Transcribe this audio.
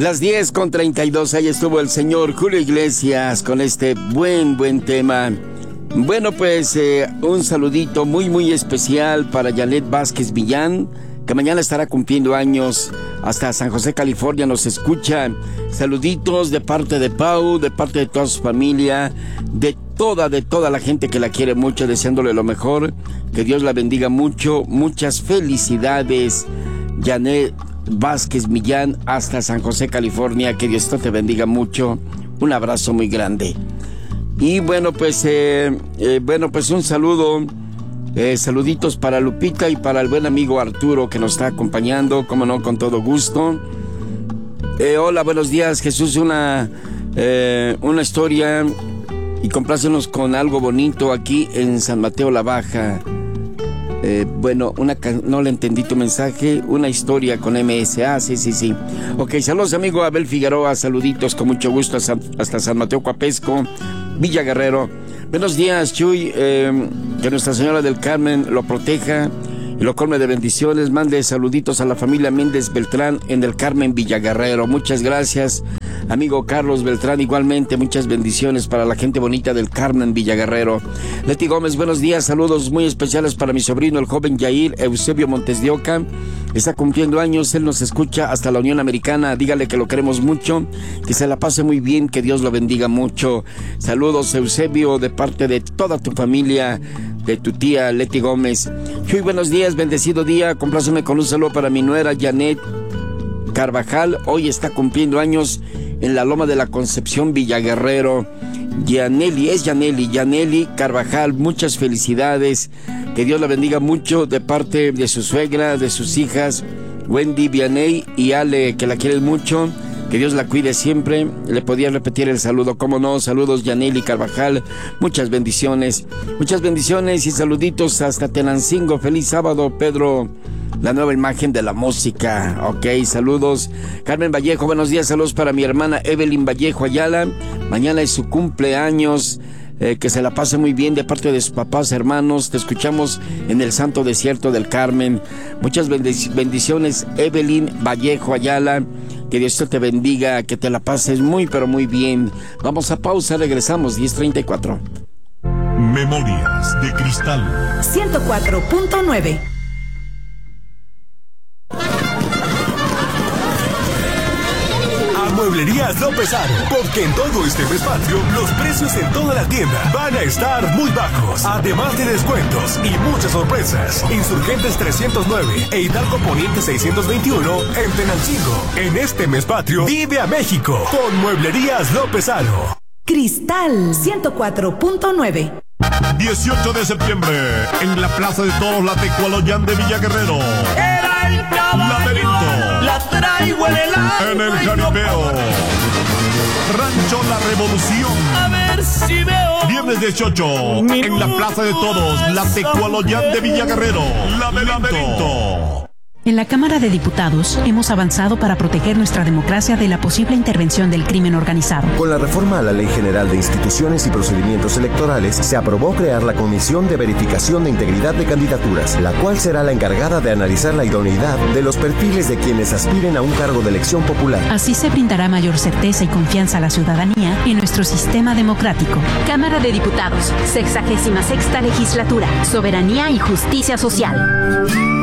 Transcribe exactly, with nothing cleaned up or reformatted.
Las diez con treinta y dos, ahí estuvo el señor Julio Iglesias con este buen, buen tema. Bueno, pues eh, un saludito muy, muy especial para Janet Vázquez Millán, que mañana estará cumpliendo años. Hasta San José, California, nos escucha. Saluditos de parte de Pau, de parte de toda su familia, de toda, de toda la gente que la quiere mucho, deseándole lo mejor. Que Dios la bendiga mucho. Muchas felicidades, Janet Vázquez Millán, hasta San José, California. Que Dios te bendiga mucho. Un abrazo muy grande. Y bueno, pues, eh, eh, bueno, pues un saludo. Eh, saluditos para Lupita y para el buen amigo Arturo que nos está acompañando, como no, con todo gusto. Eh, hola, buenos días, Jesús. Una, eh, una historia y complácenos con algo bonito aquí en San Mateo la Baja. Eh, bueno, una no le entendí tu mensaje. Una historia con M S A, sí, sí, sí. Ok, saludos, amigo Abel Figueroa. Saluditos con mucho gusto hasta, hasta San Mateo Coapesco, Villa Guerrero. Buenos días, Chuy. Eh, que Nuestra Señora del Carmen lo proteja y lo colme de bendiciones. Mande saluditos a la familia Méndez Beltrán en el Carmen, Villa Guerrero. Muchas gracias, amigo Carlos Beltrán. Igualmente, muchas bendiciones para la gente bonita del Carmen, Villa Guerrero. Leti Gómez, buenos días. Saludos muy especiales para mi sobrino, el joven Yair Eusebio Montes de Oca. Está cumpliendo años, él nos escucha hasta la Unión Americana. Dígale que lo queremos mucho, que se la pase muy bien, que Dios lo bendiga mucho. Saludos, Eusebio, de parte de toda tu familia, de tu tía Leti Gómez. Chuy, buenos días, bendecido día. Compláceme con un saludo para mi nuera Janet Carvajal. Hoy está cumpliendo años en la Loma de la Concepción, Villa Guerrero. Yaneli, es Yaneli, Yaneli Carvajal, muchas felicidades. Que Dios la bendiga mucho de parte de su suegra, de sus hijas, Wendy, Vianey y Ale, que la quieren mucho. Que Dios la cuide siempre. Le podía repetir el saludo, cómo no. Saludos, Yaneli Carvajal. Muchas bendiciones. Muchas bendiciones y saluditos hasta Tenancingo. Feliz sábado, Pedro. La nueva imagen de la música. Ok, saludos. Carmen Vallejo, buenos días. Saludos para mi hermana Evelyn Vallejo Ayala. Mañana es su cumpleaños. Eh, que se la pase muy bien de parte de sus papás, hermanos. Te escuchamos en el Santo Desierto del Carmen. Muchas bendiciones, Evelyn Vallejo Ayala. Que Dios te bendiga, que te la pases muy, pero muy bien. Vamos a pausa, regresamos, diez treinta y cuatro. Memorias de Cristal. ciento cuatro punto nueve. Mueblerías López Aro, porque en todo este mes patrio los precios en toda la tienda van a estar muy bajos, además de descuentos y muchas sorpresas. Insurgentes trescientos nueve e Hidalgo Poniente seiscientos veintiuno en Tenancingo. En este mes patrio, vive a México con Mueblerías López Aro. Cristal ciento cuatro punto nueve. dieciocho de septiembre, en la Plaza de Toros La Tecualoyán de Villa Guerrero. Era el caballo, Laberinto. La traigo en el alma. En el jaripeo. Rancho La Revolución. A ver si veo. Viernes dieciocho, en la Plaza de Toros La Tecualoyán de Villa Guerrero. Laberinto. En la Cámara de Diputados hemos avanzado para proteger nuestra democracia de la posible intervención del crimen organizado. Con la reforma a la Ley General de Instituciones y Procedimientos Electorales, se aprobó crear la Comisión de Verificación de Integridad de Candidaturas, la cual será la encargada de analizar la idoneidad de los perfiles de quienes aspiren a un cargo de elección popular. Así se brindará mayor certeza y confianza a la ciudadanía en nuestro sistema democrático. Cámara de Diputados, sexagésima sexta legislatura, Soberanía y Justicia Social.